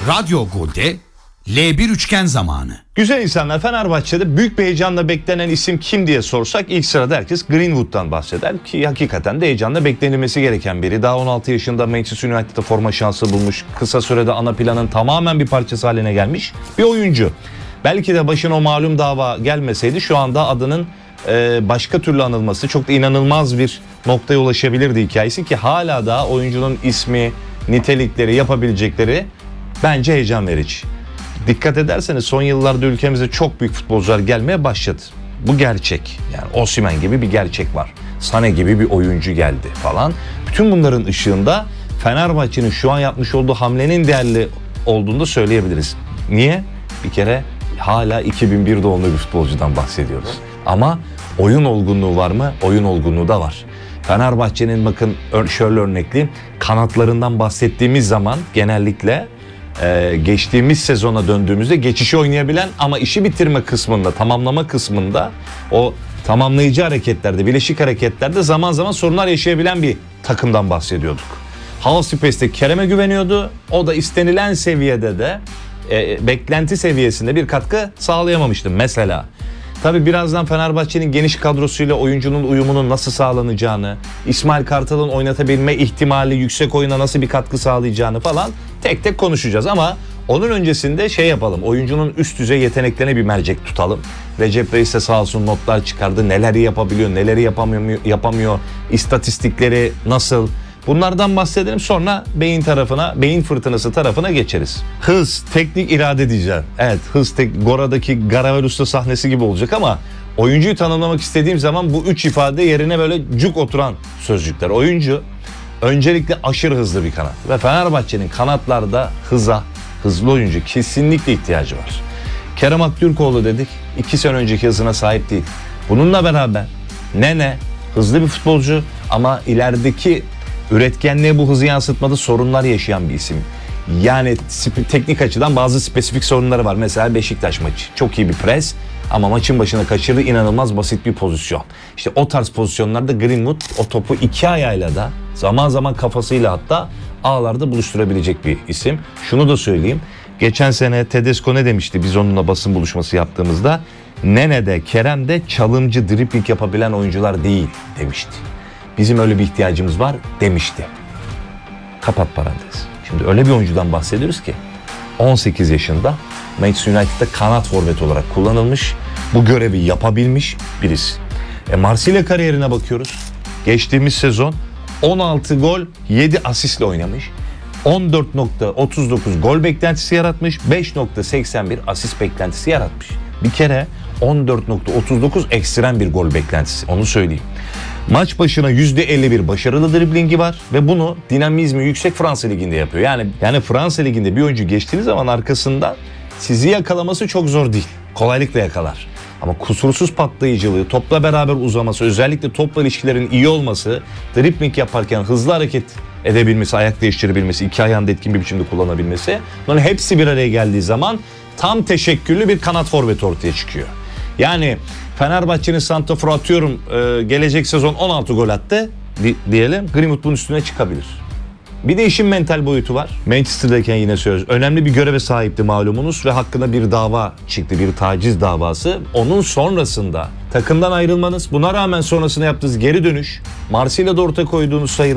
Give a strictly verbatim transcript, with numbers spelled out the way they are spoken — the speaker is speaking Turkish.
Radyo Gol'de L bir üçgen zamanı. Güzel insanlar, Fenerbahçe'de büyük bir heyecanla beklenen isim kim diye sorsak ilk sırada herkes Greenwood'dan bahseder ki hakikaten de heyecanla beklenilmesi gereken biri. Daha on altı yaşında Manchester United'da forma şansı bulmuş, kısa sürede ana planın tamamen bir parçası haline gelmiş bir oyuncu. Belki de başına o malum dava gelmeseydi şu anda adının e, başka türlü anılması çok da inanılmaz bir noktaya ulaşabilirdi hikayesi ki hala da oyuncunun ismi, nitelikleri, yapabilecekleri bence heyecan verici. Dikkat ederseniz son yıllarda ülkemize çok büyük futbolcular gelmeye başladı. Bu gerçek. Yani Osimhen gibi bir gerçek var. Sané gibi bir oyuncu geldi falan. Bütün bunların ışığında Fenerbahçe'nin şu an yapmış olduğu hamlenin değerli olduğunu da söyleyebiliriz. Niye? Bir kere hala iki bin bir doğumlu bir futbolcudan bahsediyoruz. Ama oyun olgunluğu var mı? Oyun olgunluğu da var. Fenerbahçe'nin bakın şöyle örnekleyeyim. Kanatlarından bahsettiğimiz zaman genellikle Ee, geçtiğimiz sezona döndüğümüzde geçişi oynayabilen ama işi bitirme kısmında, tamamlama kısmında o tamamlayıcı hareketlerde, bileşik hareketlerde zaman zaman sorunlar yaşayabilen bir takımdan bahsediyorduk. Hal Space'te Kerem'e güveniyordu. O da istenilen seviyede de e, beklenti seviyesinde bir katkı sağlayamamıştı mesela. Tabii birazdan Fenerbahçe'nin geniş kadrosuyla oyuncunun uyumunun nasıl sağlanacağını, İsmail Kartal'ın oynatabilme ihtimali yüksek oyuna nasıl bir katkı sağlayacağını falan tek tek konuşacağız ama onun öncesinde şey yapalım. Oyuncunun üst düzey yeteneklerine bir mercek tutalım. Recep Reis de sağ olsun notlar çıkardı. Neleri yapabiliyor, neleri yapamıyor, yapamıyor, istatistikleri nasıl? Bunlardan bahsedelim, sonra beyin tarafına, beyin fırtınası tarafına geçeriz. Hız, teknik irade diyeceğim. Evet, hız, tek, Gora'daki Garavelus'ta sahnesi gibi olacak ama oyuncuyu tanımlamak istediğim zaman bu üç ifade yerine böyle cuk oturan sözcükler. Oyuncu öncelikle aşırı hızlı bir kanat ve Fenerbahçe'nin kanatlarda hıza, hızlı oyuncu kesinlikle ihtiyacı var. Kerem Aktürkoğlu dedik, iki sene önceki hızına sahip değil. Bununla beraber Nene hızlı bir futbolcu ama ilerideki üretkenliğe bu hızı yansıtmada sorunlar yaşayan bir isim. Yani teknik açıdan bazı spesifik sorunları var. Mesela Beşiktaş maçı. Çok iyi bir pres ama maçın başına kaçırdığı inanılmaz basit bir pozisyon. İşte o tarz pozisyonlarda Greenwood o topu iki ayağıyla da zaman zaman kafasıyla hatta ağlarda buluşturabilecek bir isim. Şunu da söyleyeyim. Geçen sene Tedesco ne demişti biz onunla basın buluşması yaptığımızda? Nene de Kerem de çalımcı, dribling yapabilen oyuncular değil demişti. Bizim öyle bir ihtiyacımız var demişti. Kapat parantez. Şimdi öyle bir oyuncudan bahsediyoruz ki on sekiz yaşında Manchester United'da kanat forvet olarak kullanılmış, bu görevi yapabilmiş birisi. E Marsilya kariyerine bakıyoruz. Geçtiğimiz sezon on altı gol, yedi asistle oynamış. on dört nokta otuz dokuz gol beklentisi yaratmış, beş nokta seksen bir asist beklentisi yaratmış. Bir kere on dört nokta otuz dokuz ekstrem bir gol beklentisi, onu söyleyeyim. Maç başına yüzde elli bir başarılı driblingi var ve bunu dinamizmi yüksek Fransa Ligi'nde yapıyor. Yani yani Fransa Ligi'nde bir oyuncu geçtiğiniz zaman arkasından sizi yakalaması çok zor değil. Kolaylıkla yakalar. Ama kusursuz patlayıcılığı, topla beraber uzaması, özellikle topla ilişkilerin iyi olması, dribling yaparken hızlı hareket edebilmesi, ayak değiştirebilmesi, iki ayağını da etkin bir biçimde kullanabilmesi. Bunların hepsi bir araya geldiği zaman tam teşekküllü bir kanat forvet ortaya çıkıyor. Yani Fenerbahçe'nin santraforu atıyorum e, gelecek sezon on altı gol attı di- diyelim. Greenwood bunun üstüne çıkabilir. Bir de işin mental boyutu var. Manchester'dayken yine söz. Önemli bir göreve sahipti malumunuz ve hakkında bir dava çıktı. Bir taciz davası. Onun sonrasında takımdan ayrılmanız, buna rağmen sonrasında yaptığınız geri dönüş, Marsilya'da ortaya koyduğunuz sayı